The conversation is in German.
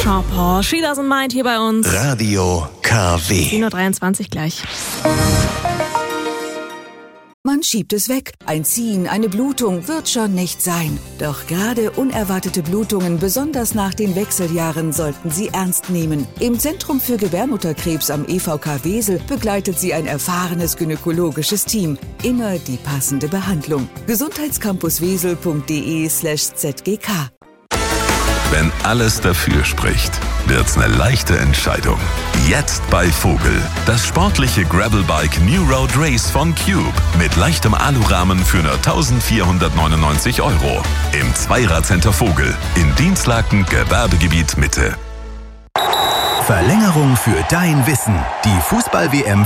Sean Paul, She Doesn't Mind hier bei uns. Radio KW. 10.23 Uhr gleich. Man schiebt es weg. Ein Ziehen, eine Blutung wird schon nicht sein. Doch gerade unerwartete Blutungen, besonders nach den Wechseljahren, sollten Sie ernst nehmen. Im Zentrum für Gebärmutterkrebs am EVK Wesel begleitet Sie ein erfahrenes gynäkologisches Team. Immer die passende Behandlung. gesundheitscampuswesel.de/zgk. Wenn alles dafür spricht, wird's eine leichte Entscheidung. Jetzt bei Vogel. Das sportliche Gravelbike New Road Race von Cube. Mit leichtem Alurahmen für nur 1.499 €. Im Zweirad-Center Vogel. In Dienstlaken, Gewerbegebiet Mitte. Verlängerung für dein Wissen. Die Fußball-WM